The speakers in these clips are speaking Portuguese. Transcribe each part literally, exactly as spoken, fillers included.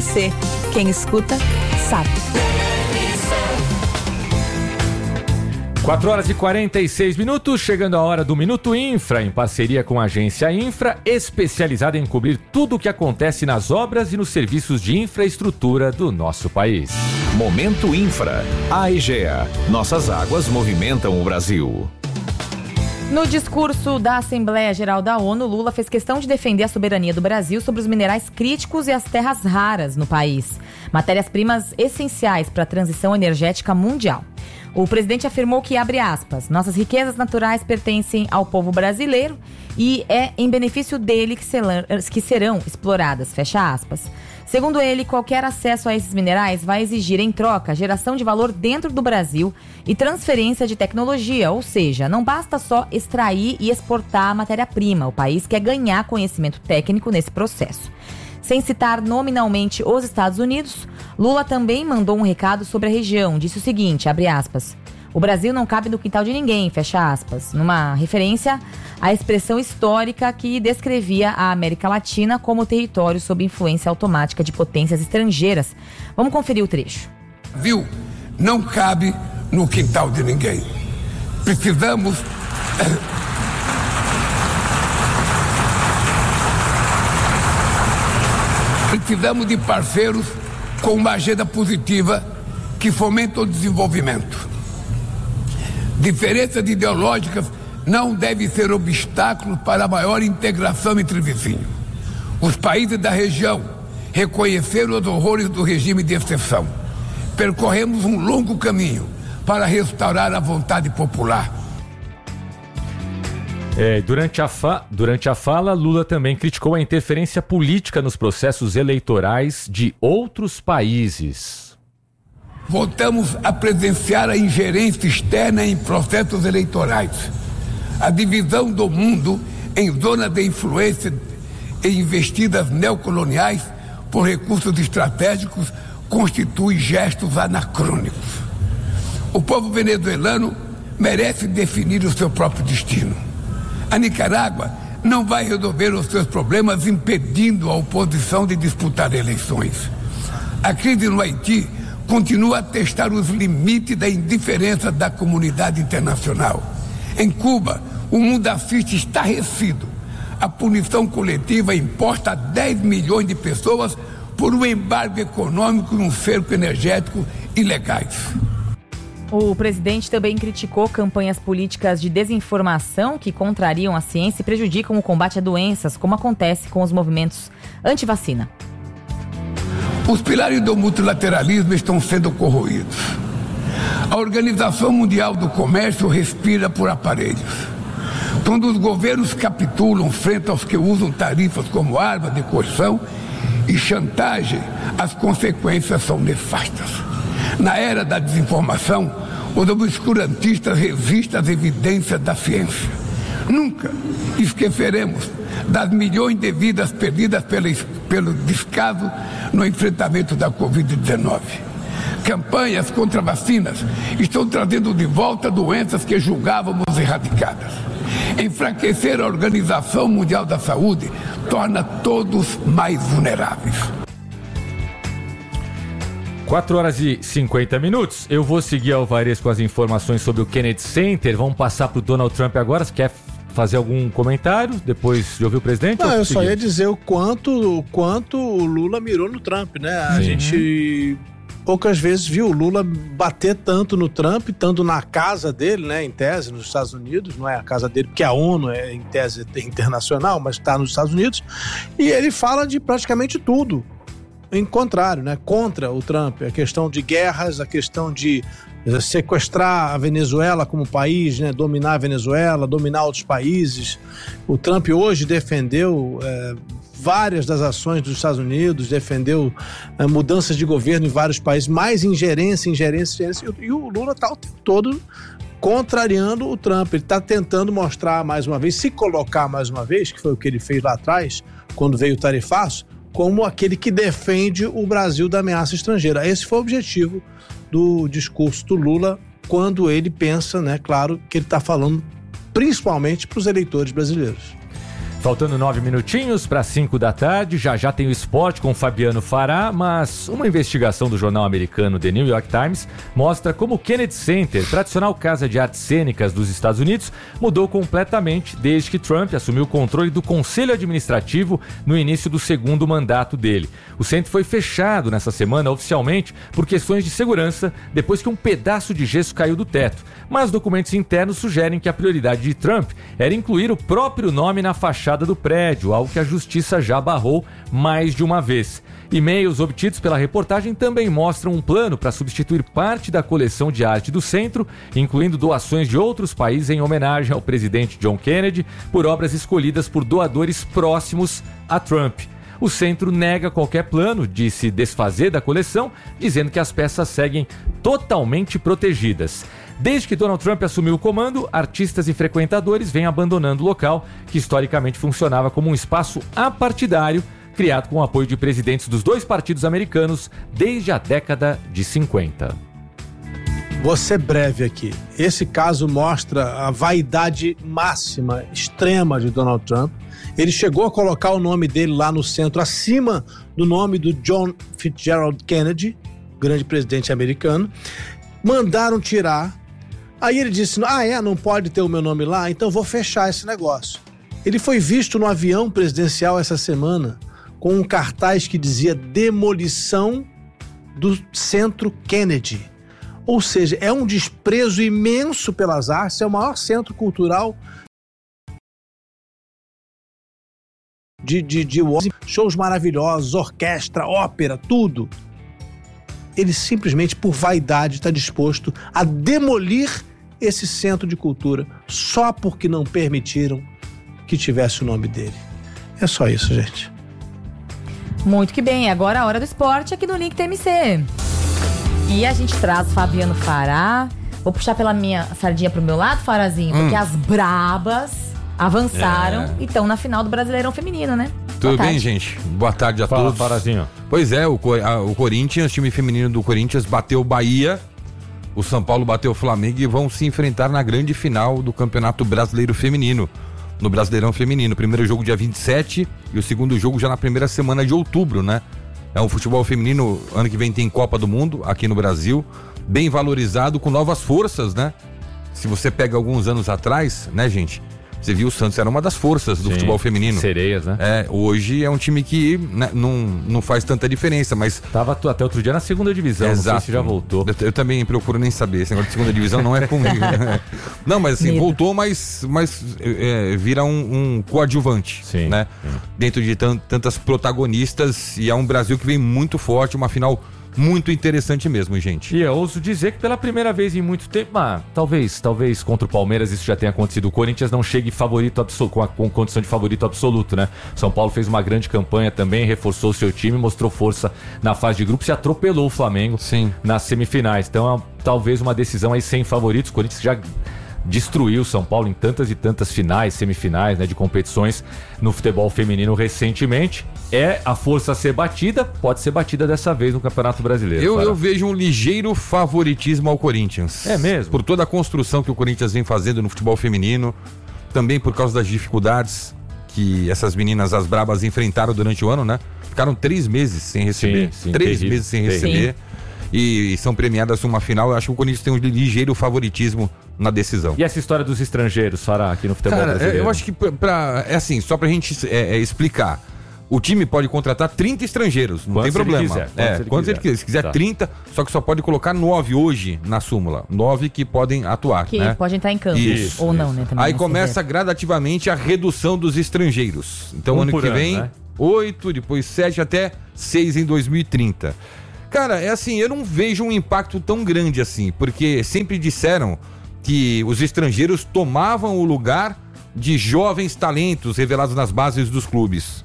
você. Quem escuta, sabe. quatro horas e quarenta e seis minutos, chegando a hora do Minuto Infra, em parceria com a agência Infra, especializada em cobrir tudo o que acontece nas obras e nos serviços de infraestrutura do nosso país. Momento Infra. A Egea. Nossas águas movimentam o Brasil. No discurso da Assembleia Geral da ONU, Lula fez questão de defender a soberania do Brasil sobre os minerais críticos e as terras raras no país, matérias-primas essenciais para a transição energética mundial. O presidente afirmou que, abre aspas, nossas riquezas naturais pertencem ao povo brasileiro e é em benefício dele que serão, que serão exploradas, fecha aspas. Segundo ele, qualquer acesso a esses minerais vai exigir, em troca, geração de valor dentro do Brasil e transferência de tecnologia, ou seja, não basta só extrair e exportar a matéria-prima, o país quer ganhar conhecimento técnico nesse processo. Sem citar nominalmente os Estados Unidos, Lula também mandou um recado sobre a região. Disse o seguinte, abre aspas, o Brasil não cabe no quintal de ninguém, fecha aspas, numa referência à expressão histórica que descrevia a América Latina como território sob influência automática de potências estrangeiras. Vamos conferir o trecho. Viu? Não cabe no quintal de ninguém. Precisamos... Precisamos de parceiros com uma agenda positiva que fomenta o desenvolvimento. Diferenças ideológicas não devem ser obstáculos para a maior integração entre vizinhos. Os países da região reconheceram os horrores do regime de exceção. Percorremos um longo caminho para restaurar a vontade popular. É, durante, a fa... durante a fala, Lula também criticou a interferência política nos processos eleitorais de outros países. Voltamos a presenciar a ingerência externa em processos eleitorais. A divisão do mundo em zonas de influência e investidas neocoloniais por recursos estratégicos constitui gestos anacrônicos. O povo venezuelano merece definir o seu próprio destino. A Nicarágua não vai resolver os seus problemas impedindo a oposição de disputar eleições. A crise no Haiti continua a testar os limites da indiferença da comunidade internacional. Em Cuba, o mundo assiste estarrecido a punição coletiva imposta a dez milhões de pessoas por um embargo econômico e um cerco energético ilegais. O presidente também criticou campanhas políticas de desinformação que contrariam a ciência e prejudicam o combate a doenças, como acontece com os movimentos anti-vacina. Os pilares do multilateralismo estão sendo corroídos. A Organização Mundial do Comércio respira por aparelhos. Quando os governos capitulam frente aos que usam tarifas como arma de coerção e chantagem, as consequências são nefastas. Na era da desinformação, os obscurantistas resistem às evidências da ciência. Nunca esqueceremos das milhões de vidas perdidas pelo, pelo descaso no enfrentamento da covid dezenove. Campanhas contra vacinas estão trazendo de volta doenças que julgávamos erradicadas. Enfraquecer a Organização Mundial da Saúde torna todos mais vulneráveis. quatro horas e cinquenta minutos. Eu vou seguir Alvarez com as informações sobre o Kennedy Center. Vamos passar para o Donald Trump agora. Você quer fazer algum comentário depois de ouvir o presidente? Não, eu só ia dizer o quanto, o quanto o Lula mirou no Trump, né? A Sim. gente poucas vezes viu o Lula bater tanto no Trump, tanto na casa dele, né? Em tese, nos Estados Unidos. Não é a casa dele, porque a ONU é em tese internacional, mas está nos Estados Unidos. E ele fala de praticamente tudo. Em contrário, né? Contra o Trump, a questão de guerras, a questão de sequestrar a Venezuela como país, né? Dominar a Venezuela, dominar outros países. O Trump hoje defendeu é, várias das ações dos Estados Unidos, defendeu é, mudanças de governo em vários países, mais ingerência, ingerência, ingerência. E o Lula está o tempo todo contrariando o Trump. Ele está tentando mostrar mais uma vez, se colocar mais uma vez, que foi o que ele fez lá atrás, quando veio o tarifaço, como aquele que defende o Brasil da ameaça estrangeira. Esse foi o objetivo do discurso do Lula, quando ele pensa, né, claro, que ele está falando principalmente para os eleitores brasileiros. Faltando nove minutinhos para cinco da tarde, já já tem o esporte com Fabiano Fará, mas uma investigação do jornal americano The New York Times mostra como o Kennedy Center, tradicional casa de artes cênicas dos Estados Unidos, mudou completamente desde que Trump assumiu o controle do conselho administrativo no início do segundo mandato dele. O centro foi fechado nessa semana oficialmente por questões de segurança, depois que um pedaço de gesso caiu do teto. Mas documentos internos sugerem que a prioridade de Trump era incluir o próprio nome na fachada do prédio, algo que a justiça já barrou mais de uma vez. E-mails obtidos pela reportagem também mostram um plano para substituir parte da coleção de arte do centro, incluindo doações de outros países em homenagem ao presidente John Kennedy, por obras escolhidas por doadores próximos a Trump. O centro nega qualquer plano de se desfazer da coleção, dizendo que as peças seguem totalmente protegidas. Desde que Donald Trump assumiu o comando, artistas e frequentadores vêm abandonando o local, que historicamente funcionava como um espaço apartidário, criado com o apoio de presidentes dos dois partidos americanos desde a década de cinquenta. Vou ser breve aqui. Esse caso mostra a vaidade máxima, extrema de Donald Trump. Ele chegou a colocar o nome dele lá no centro, acima do nome do John Fitzgerald Kennedy, grande presidente americano. Mandaram tirar. Aí ele disse, ah é, não pode ter o meu nome lá, então vou fechar esse negócio. Ele foi visto no avião presidencial essa semana com um cartaz que dizia demolição do Centro Kennedy. Ou seja, é um desprezo imenso pelas artes, é o maior centro cultural de, de, de shows maravilhosos, orquestra, ópera, tudo. Ele simplesmente, por vaidade, está disposto a demolir esse centro de cultura só porque não permitiram que tivesse o nome dele. É só isso, gente. Muito que bem, agora a hora do esporte aqui no Link T M C. E a gente traz Fabiano Fará. Vou puxar pela minha sardinha pro meu lado, Farazinho, porque hum. as brabas avançaram é. e estão na final do Brasileirão Feminino, né? Tudo bem, gente? Boa tarde a Fala, todos. Farazinho. Pois é, o, a, o Corinthians, o time feminino do Corinthians bateu o Bahia, o São Paulo bateu o Flamengo e vão se enfrentar na grande final do Campeonato Brasileiro Feminino, no Brasileirão Feminino. Primeiro jogo dia vinte e sete e o segundo jogo já na primeira semana de outubro, né? É um futebol feminino, ano que vem tem Copa do Mundo aqui no Brasil, bem valorizado, com novas forças, né? Se você pega alguns anos atrás, né, gente? Você viu, o Santos era uma das forças do Sim, futebol feminino. Sereias, né? É, hoje é um time que né, não, não faz tanta diferença, mas... Tava até outro dia na segunda divisão, Exato. Não sei se já voltou. Eu, eu também procuro nem saber, esse negócio de segunda divisão não é comigo. Né? Não, mas assim, Medo. voltou, mas, mas é, vira um, um coadjuvante, Sim. né? Sim. Dentro de tant, tantas protagonistas, e é um Brasil que vem muito forte, uma final... muito interessante mesmo, gente. E eu ouso dizer que pela primeira vez em muito tempo, ah, talvez, talvez contra o Palmeiras isso já tenha acontecido. O Corinthians não chegue favorito absoluto, com, a, com condição de favorito absoluto, né? São Paulo fez uma grande campanha também, reforçou o seu time, mostrou força na fase de grupos e atropelou o Flamengo Sim. nas semifinais. Então, é, talvez uma decisão aí sem favoritos. O Corinthians já destruiu o São Paulo em tantas e tantas finais, semifinais, né, de competições no futebol feminino recentemente. É a força a ser batida, pode ser batida dessa vez no Campeonato Brasileiro. Eu, eu vejo um ligeiro favoritismo ao Corinthians. É mesmo? Por toda a construção que o Corinthians vem fazendo no futebol feminino, também por causa das dificuldades que essas meninas, as brabas, enfrentaram durante o ano, né? Ficaram três meses sem receber. Sim, sim, três terrível, meses sem terrível. receber. E, e são premiadas numa final. Eu acho que o Corinthians tem um ligeiro favoritismo na decisão. E essa história dos estrangeiros, Fará, aqui no futebol Cara, brasileiro? Eu acho que pra, pra, é assim, só pra gente é, é, explicar. O time pode contratar trinta estrangeiros, não quantos tem problema. Ele quiser, é, ele quantos quiser. ele quiser. Se quiser tá. trinta, só que só pode colocar nove hoje na súmula. nove que podem atuar. Que né? podem estar em campo. Isso, ou isso. não, né? Também Aí não começa gradativamente a redução dos estrangeiros. Então, um ano que ano, vem, né? oito, depois sete, até seis em dois mil e trinta. Cara, é assim, eu não vejo um impacto tão grande assim, porque sempre disseram que os estrangeiros tomavam o lugar de jovens talentos revelados nas bases dos clubes.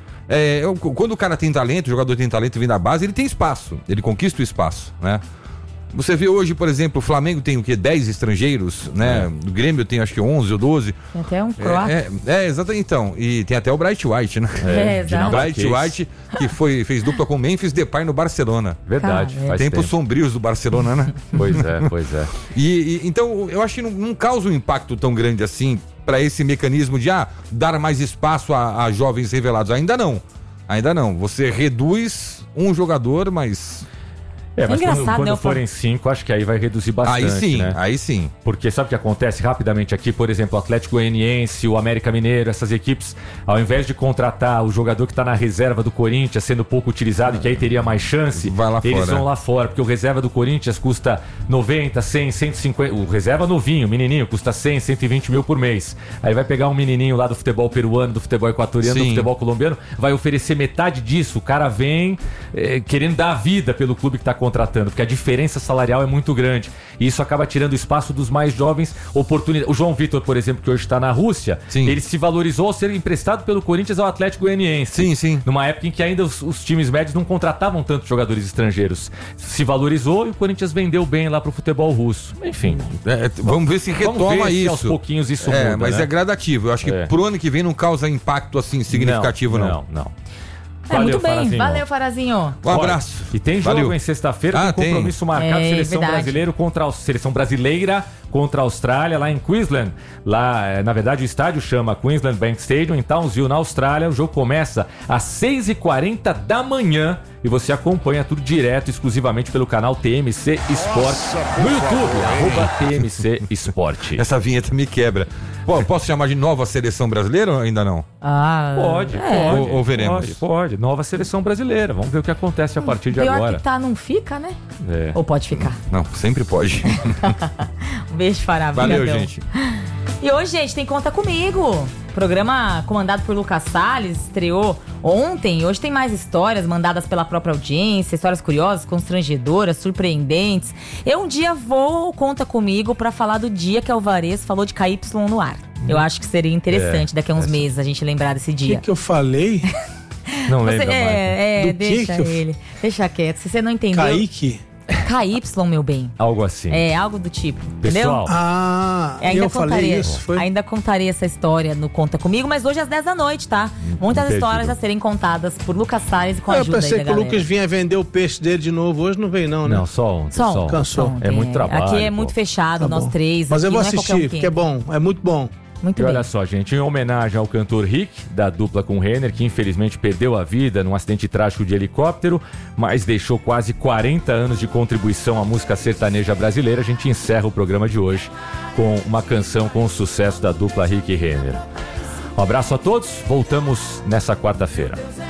É, eu, quando o cara tem talento, o jogador tem talento e vem da base, ele tem espaço, ele conquista o espaço, né? Você vê hoje, por exemplo, o Flamengo tem o quê? dez estrangeiros, né? É. O Grêmio tem acho que onze ou doze. Tem até um croata. É, é, é, exatamente, então. E tem até o Bright White, né? É, exato. Bright White, que foi, fez dupla com Memphis Depay no Barcelona. Verdade. Cara, faz Tempos tempo. sombrios do Barcelona, né? Pois é, pois é. E, e, então, eu acho que não, não causa um impacto tão grande assim para esse mecanismo de ah, dar mais espaço a, a jovens revelados. Ainda não. Ainda não. Você reduz um jogador, mas... É, mas É quando, engraçado, quando né, forem cinco, acho que aí vai reduzir bastante, aí sim, né? aí sim. Porque sabe o que acontece rapidamente aqui? Por exemplo, o Atlético Goianiense, o América Mineiro, essas equipes, ao invés de contratar o jogador que está na reserva do Corinthians, sendo pouco utilizado e que aí teria mais chance, Vai lá eles fora. vão lá fora, porque o reserva do Corinthians custa noventa, cem, cento e cinquenta, o reserva novinho, menininho, custa cem, cento e vinte mil por mês. Aí vai pegar um menininho lá do futebol peruano, do futebol equatoriano, Sim. do futebol colombiano, vai oferecer metade disso. O cara vem eh, querendo dar a vida pelo clube que está contratando, porque a diferença salarial é muito grande. E isso acaba tirando espaço dos mais jovens, oportunidade. O João Vitor, por exemplo, que hoje está na Rússia, Sim. ele se valorizou ao ser emprestado pelo Corinthians ao Atlético Goianiense. Sim, sim. Numa época em que ainda os, os times médios não contratavam tantos jogadores estrangeiros. Se valorizou e o Corinthians vendeu bem lá pro futebol russo. Enfim. É, vamos ver se retoma Vamos ver se isso. aos pouquinhos isso é, muda, mas né? é gradativo. Eu acho que É. pro ano que vem não causa impacto assim significativo, não. Não, não. É, muito bem. Farazinho. Valeu, Farazinho. Um abraço. E tem jogo Valeu. em sexta-feira, Ah, tem compromisso tem. marcado, É, seleção verdade. brasileira contra a seleção brasileira contra a Austrália, lá em Queensland. Lá, eh, na verdade, o estádio chama Queensland Bank Stadium, em Townsville, na Austrália. O jogo começa às seis e quarenta da manhã e você acompanha tudo direto, exclusivamente pelo canal T M C Esporte no YouTube, arroba T M C Esporte. Essa vinheta me quebra. Pô, posso chamar de nova seleção brasileira ou ainda não? Ah, Pode, é. pode. Ou- ou veremos. Pode, pode. Nova seleção brasileira. Vamos ver o que acontece a partir de Pior agora. que tá, não fica, né? É. Ou pode ficar? Não, sempre pode. Um beijo, Fará. Valeu, brigadão. gente. E hoje, gente, tem Conta Comigo. Programa comandado por Lucas Salles, estreou ontem. E hoje tem mais histórias mandadas pela própria audiência, histórias curiosas, constrangedoras, surpreendentes. Eu um dia vou ao Conta Comigo pra falar do dia que a Alvarez falou de K Y no ar. Eu acho que seria interessante É, daqui a uns essa- meses a gente lembrar desse O que, dia. que eu falei? Não Você- lembra mais. é, é, Do que deixa que eu- ele. Deixa quieto. Se você não entendeu. Kaique? K Y, meu bem. Algo assim. É, algo do tipo. Entendeu? Pessoal, Ah, É, ainda eu falei contarei, isso, foi? ainda contarei essa história no Conta Comigo, mas hoje às dez da noite, tá? Muitas Imperdível. histórias a serem contadas por Lucas Salles e com a eu ajuda aí pensei da que o galera. Lucas vinha vender o peixe dele de novo. Hoje não veio, não, né? não, só ontem. Só, Só, um, cansou. só um, É muito trabalho, Aqui é pô. muito fechado, Tá nós bom. três. Mas eu aqui vou não é qualquer um assistir, que porque é bom, é muito bom. Muito E bem. olha só, gente, em homenagem ao cantor Rick, da dupla com Renner, que infelizmente perdeu a vida num acidente trágico de helicóptero, mas deixou quase quarenta anos de contribuição à música sertaneja brasileira, a gente encerra o programa de hoje com uma canção com o sucesso da dupla Rick e Renner. Um abraço a todos, voltamos nessa quarta-feira.